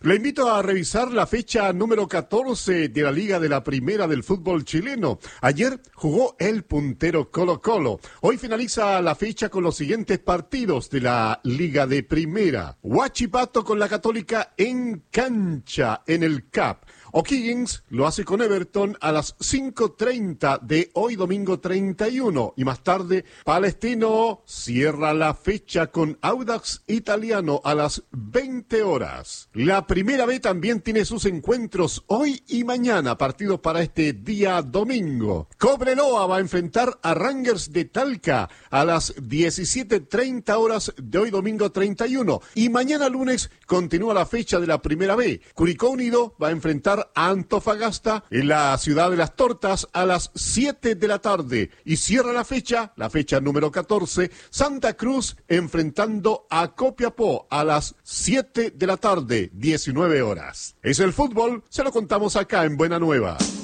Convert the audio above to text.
Le invito a revisar la fecha número 14 de la Liga de la Primera del fútbol chileno. Ayer jugó el puntero Colo-Colo. Hoy finaliza la fecha con los siguientes partidos de la Liga de Primera. Huachipato con la Católica en cancha en el CAP. O'Higgins lo hace con Everton a las 5:30 de hoy domingo 31. Y más tarde, Palestino cierra la fecha con Audax Italiano a las 20 horas. La Primera B también tiene sus encuentros hoy y mañana, partidos para este día domingo. Cobreloa va a enfrentar a Rangers de Talca a las 17:30 horas de hoy domingo 31. Y mañana lunes continúa la fecha de la Primera B. Curicó Unido va a enfrentar a Antofagasta en la ciudad de las tortas a las 7 de la tarde. Y cierra la fecha número 14, Santa Cruz enfrentando a Copiapó a las 7 de la tarde, 19 horas. Es el fútbol, se lo contamos acá en Buena Nueva.